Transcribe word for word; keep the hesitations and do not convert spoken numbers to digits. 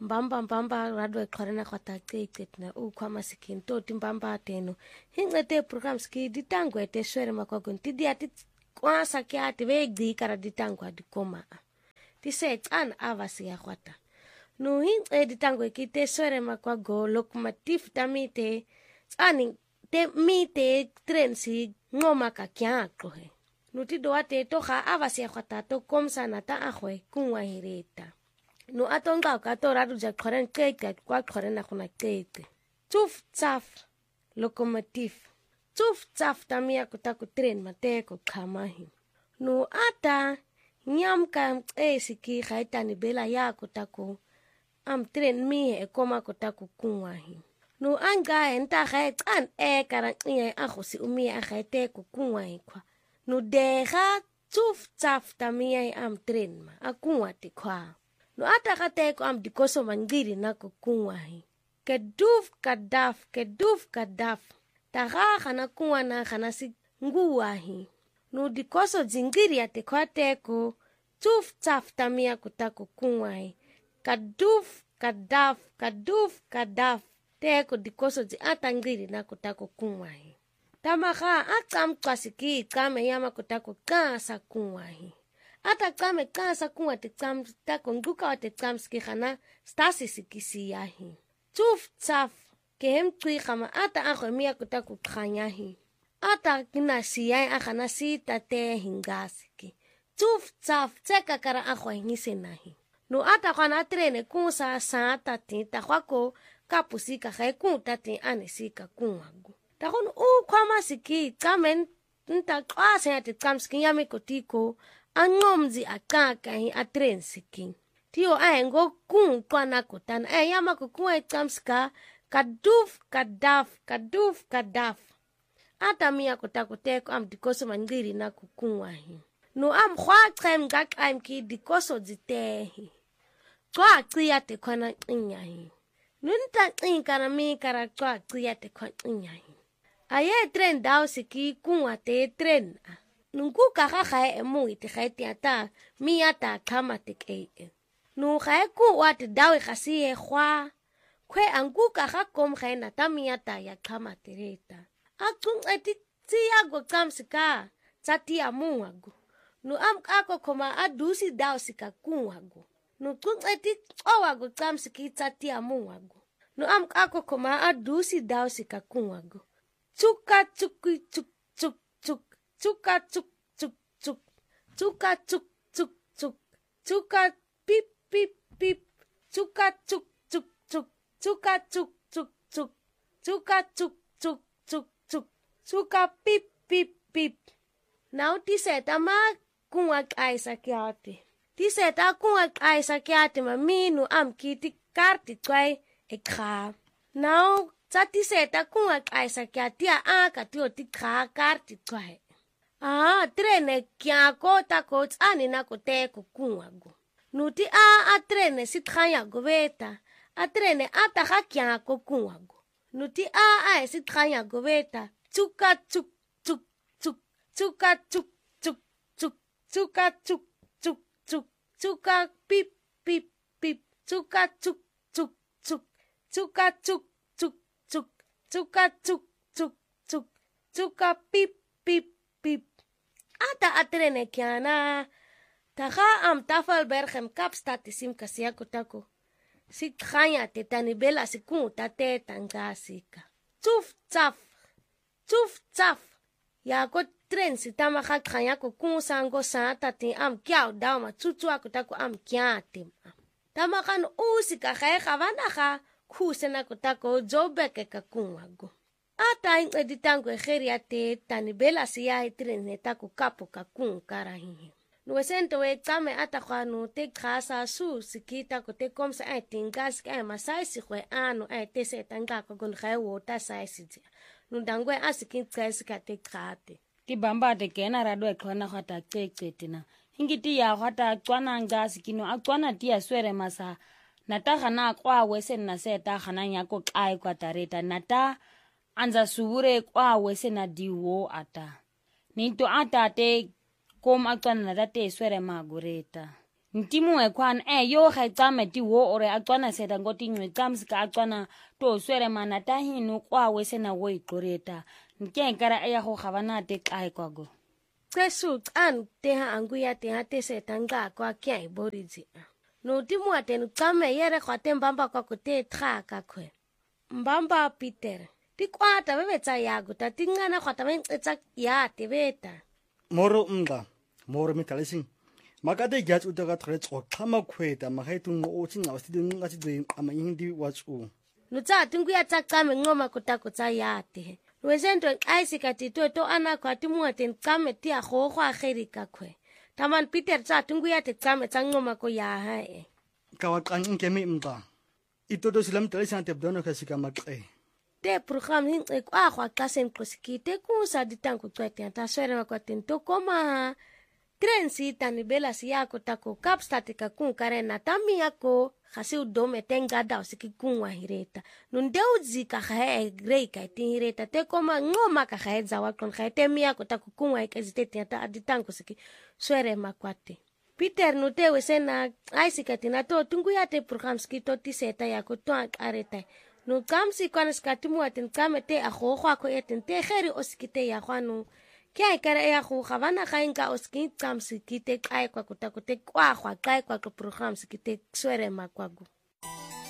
mbamba mbamba radwe khorena khota qeqetna u khama sikin to timbamba teno hingete programs ki ditangwe te swere makwagun ti diati kwasa kya ti vegdi kara ditangwa dikoma ti se tsan avasi ya khota no hin ditangwe ki te swere makwago lokomotiv tamite tsani te mite trensi ngoma ka kya qohe no ti doate to kha avasi ya khota to komsana ta akhwe kunwa hireta no atonga ka to radu ja khoren qeqe kwa khorena khona qeqe tuf tsaf lokomotiv tuf tsaf tamia kutaku tren mateko khamahi no ata nyam kam esiki khaitani bela ya kutaku am tren mi e koma kutaku kunwahi no anga enta khai kan e karanqie akhosi umi a khaite ku kunwahi kwa no deha tuf tsaf tamia am tren ma akunwa ti kwa no ata khateko am dikoso mangiri na ku kunwahi keduf kadaf keduf kadaf taga khana kuwana khana si nguwahi no dikoso zingiri ate kwateko tuf tsaf tamia kutaku kunwahi kaduf kadaf kaduf kadaf teko dikoso zi atangiri na kutaku kunwahi tamaga atsam kwasiki kame yama kutaku kasa kunwahi ata kame kasa kunwa te tsam tako nguka te tsamski khana stasi sikisi yahi tuf tsaf kehem tui khama ata akhomia kutaku khanyahi ata kinasiyai akhana sita te hingasiki tuf tsaf tseka kara akhwahingise nahi no ata khana trene kunsa sata ti takhwako kapusika khai kunta ti anesika kunwagu takhon u khama siki tsamen nta qase ati tsamski yami kotiko angomzi akaka hi atrensiki tio aengo kun kwana kotana e yama kuwe tsamska kaduf kadaf kaduf kadaf atamia kotakoteko am dikoso mangiri na kukunwahi no am khwa qem gak am ki dikoso zitehi kwa qiya te khona qinyahi nunta qinkara mi kara kwa qiya te khona qinyahi aye tren daw siki kunwa te tren nungu ka ga ga e mo ite ga ite ata mi ata khama te ke no ga ku wa te daw ga si e khwa kwe angu ka ga kom ga na ta mi ata ya khama te reta akung eti tia go kamsika tsati amuago no am kako koma adusi daw sika kunwago no kung eti owago kamsiki tsati amuago no am kako koma adusi daw sika kunwago chuka chuki chuk chuk chuk chuka chuk chuk chuk chuka chuk chuk chuk chuka pip pip pip chuka chuk chuk chuk chuka chuk chuk chuk chuka chuk chuk chuk chuk chuka pip pip pip now ti seta ma kunwa kaisa kyate ti seta kunwa kaisa kyate ma minu am kiti karti twai ekha now tsati seta kunwa kaisa kyate a ka ti oti kha karti twai ah trene kya ko ta ko tsani na ko te ko kunwago nuti a a trene sitranya goveta a trene ata ga kya ko kunwago nuti a a sitranya goveta chuka chuk chuk chuk chuka chuk chuk chuk chuka chuk chuk chuk chuka pip pip pip chuka chuk chuk chuk chuka chuk chuk chuk chuka chuk chuk chuk chuka pip pip pip ata atrene kiana taga am tafel bergem kapstatisim kasia kotako sit khanya te tanibela sikun tate tangasika tuf tsaf tuf tsaf ya ko tren sitama kha khanya ko kun sango sa tati am kyao dama tsutsu akotako am kyate tama kan usika kha khavana kha khusena kotako jobeke ka kunwago ata editango egeriate tanibela siya itrene taku kapo kakun karahi no sento we tame ata khanu te khasa su sikita ko te komsa ai tingas ka masai si khwe anu ai te se tanga ko gon khay wota sai si no dangwe asikin tsais ka te khate ti bamba te kena rado e khona khata qeqetina hingiti ya khata tswana ngas kino a tswana ti aswere masa nata khana kwa wesen na seta khana nya ko kai kwa tareta nata anza subure kwa wesena diwo ata ninto ata te kom akwana na te swere magureta ntimu ekwan e yo ga tsame ti wo ore a tswana seta ngoti nywe tsamsi ka tswana to swere mana ta hinu kwa we sena wo iqoreta nke nkara e ya go gabana te kae kwago tsesu an te ha anguya te ha te seta nga kwa kya iborizi no timu atenu tsame yere kwa te mbamba kwa ko te tra ka kwe mbamba Peter ti kwata bebe tsa yago ta tingana kwa ta tsa ya te beta moro mnga moro mitalising makade gyats utaka threats o xama khweta magaitu ngo tsinga wasti nga tsi amanyindi watsu no tsa tinguya tsa tsame ngoma kota ko tsa ya te wezento aisika tito to ana kwa timu aten tsame ti a go go agerika kwe taman Peter tsa tinguya te tsame tsa ngoma ko ya ha e ka wa qan nkeme mnga itoto silam talisang te bdono ka sika maqe te program hin e kwa kwa kasen kosikite ku sa ditanku twete ta swere ma kwaten to koma trensi tani bela si yako tako kapstatika kun karena tami yako khasi udome tenga da usiki kun wa hireta nundeu zika khae grei ka tin hireta te koma ngoma ka khae za wakon khae te mi yako tako kun wa ikazite ta ditanku siki swere ma kwate Peter no te wesena aisika tinato tungu ya te program skito tiseta yako to areta no kamsi kana skatimu aten kamete a go go ko eten te geri oskite ya gwanu ke ikara ya go gabana ga inka oski kamsi kite kai kwa kutakote kwa kwa kai kwa program skite swere makwago